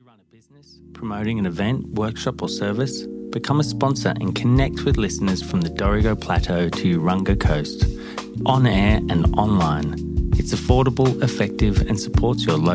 Run a business, promoting an event, workshop or service? Become a sponsor and connect with listeners from the Dorrigo Plateau to Urunga Coast, on air and online. It's affordable, effective and supports your local